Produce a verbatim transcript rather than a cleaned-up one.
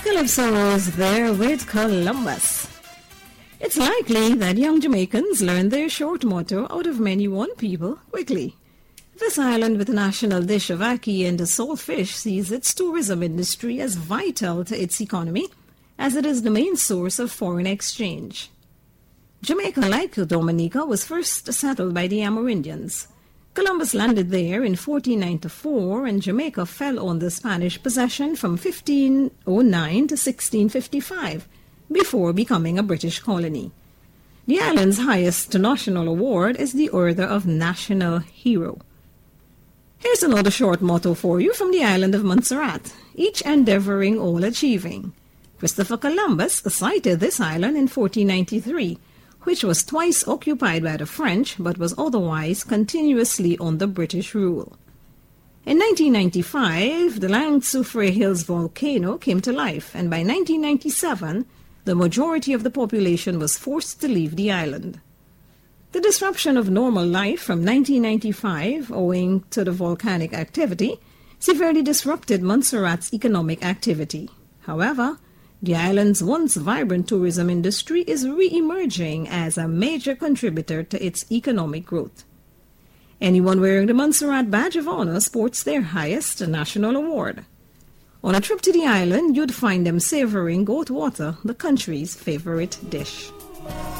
Calypso was there with Columbus. It's likely that young Jamaicans learned their short motto out of many one people quickly. This island with a national dish of ackee and a saltfish sees its tourism industry as vital to its economy, as it is the main source of foreign exchange. Jamaica, like Dominica, was first settled by the Amerindians. Columbus landed there in fourteen ninety-four, and Jamaica fell under Spanish possession from fifteen oh nine to sixteen fifty-five, before becoming a British colony. The island's highest national award is the Order of National Hero. Here's another short motto for you from the island of Montserrat: each endeavoring, all achieving. Christopher Columbus sighted this island in fourteen ninety-three, which was twice occupied by the French but was otherwise continuously under British rule. In nineteen ninety-five, the Lang Soufriere Hills volcano came to life, and by nineteen ninety-seven, the majority of the population was forced to leave the island. The disruption of normal life from nineteen ninety-five, owing to the volcanic activity, severely disrupted Montserrat's economic activity. However, the island's once vibrant tourism industry is re-emerging as a major contributor to its economic growth. Anyone wearing the Montserrat Badge of Honor sports their highest national award. On a trip to the island, you'd find them savoring goat water, the country's favorite dish.